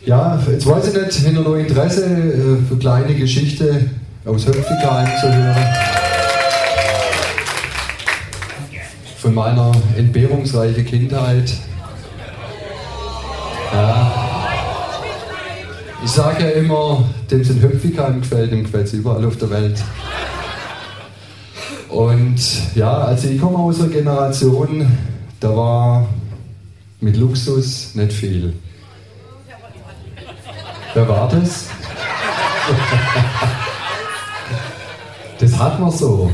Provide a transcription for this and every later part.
Ja, jetzt weiß ich nicht, hätte ihr noch Interesse für kleine Geschichte aus Höpfigheim zu hören? Von meiner entbehrungsreichen Kindheit. Ja. Ich sage ja immer, dem sind Höpfigheim gefällt, dem gefällt es überall auf der Welt. Und ja, also ich komme aus einer Generation, da war mit Luxus nicht viel. Wer war das? Das hat man so.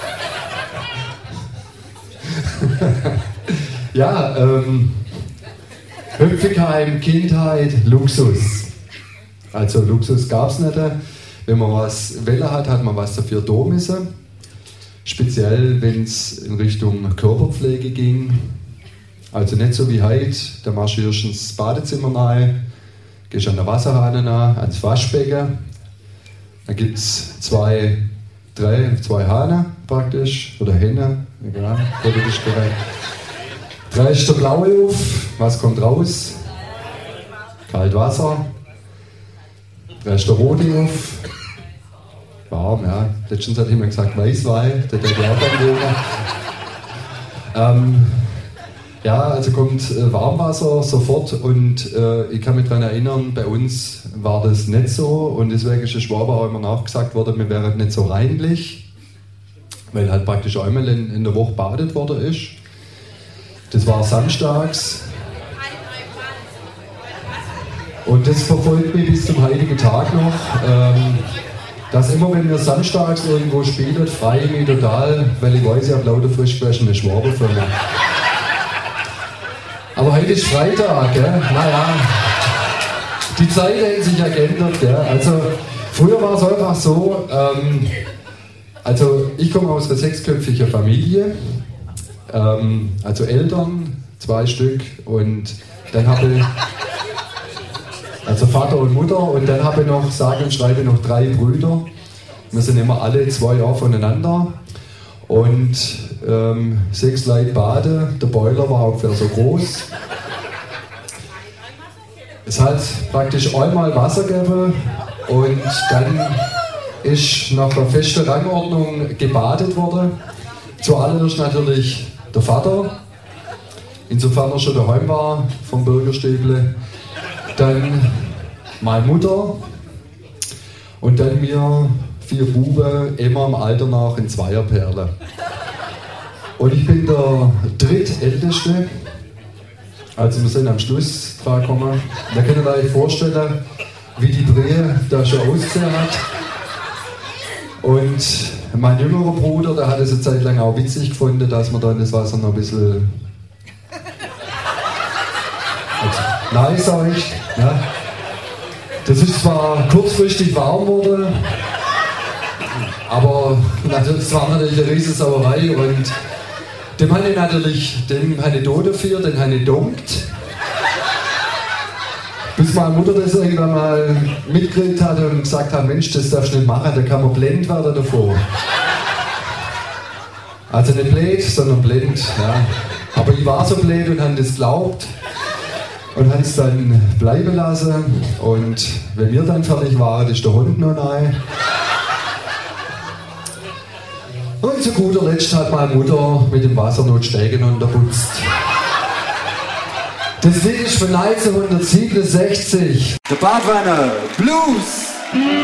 Ja, Höpfigheim, Kindheit, Luxus. Also Luxus gab es nicht. Wenn man was wählen hat, hat man was dafür tun müssen. Speziell, wenn es in Richtung Körperpflege ging. Also nicht so wie heute, da marschierst du ins Badezimmer rein, gehst an der Wasserhahn nach, ans Waschbecken. Da gibt es zwei Hahne praktisch, oder Hähne, egal, politisch korrekt. Drehst der blaue auf, was kommt raus? Kalt Wasser. Drehst der rote auf. Warm, ja. Letztens hat jemand gesagt Weißwein, der denkt ja auch dann ja, also kommt Warmwasser sofort und ich kann mich daran erinnern, bei uns war das nicht so und deswegen ist der Schwaber auch immer nachgesagt worden, wir wären nicht so reinlich, weil halt praktisch einmal in der Woche badet worden ist. Das war samstags und das verfolgt mich bis zum heutigen Tag noch. Dass immer, wenn wir samstags irgendwo spielen, freue ich mich total, weil ich weiß, ich habe lauter frisch gewaschene Schwaber für mich. Aber heute ist Freitag, gell? Naja, die Zeit hat sich ja geändert. Gell? Also, früher war es einfach so, also ich komme aus einer 6-köpfigen Familie, also Eltern, 2 Stück und dann habe ich, also Vater und Mutter und dann habe ich noch, sage und schreibe, noch 3 Brüder. Wir sind immer alle 2 Jahre voneinander und 6 Leute baden, der Boiler war ungefähr so groß. Es hat praktisch einmal Wasser gegeben und dann ist nach der festen Rangordnung gebadet worden. Zuallererst natürlich der Vater, insofern er schon daheim war vom Bürgerstüble. Dann meine Mutter und dann wir 4 Buben, immer im Alter nach in Zweierperle. Und ich bin der drittälteste, also wir sind am Schluss dran gekommen. Da könnt ihr euch vorstellen, wie die Brehe da schon ausgesehen hat. Und mein jüngerer Bruder, der hat es eine Zeit lang auch witzig gefunden, dass man da in das Wasser noch ein bisschen nein, sag ich. Ja. Das ist zwar kurzfristig warm geworden, aber es war natürlich eine riesige Sauerei und dem habe ich natürlich, den habe ich da dafür, den habe ich gedumpt. Bis meine Mutter das irgendwann mal mitgekriegt hat und gesagt hat, Mensch, das darfst du nicht machen, da kann man blind werden davor. Also nicht blöd, sondern blind. Ja. Aber ich war so blöd und habe das geglaubt. Und haben es dann bleiben lassen. Und wenn wir dann fertig waren, ist der Hund noch rein. Und zu guter Letzt hat meine Mutter mit dem Wasser noch die Stegen unterputzt. Das Lied ist von 1967. Der Badwanner Blues.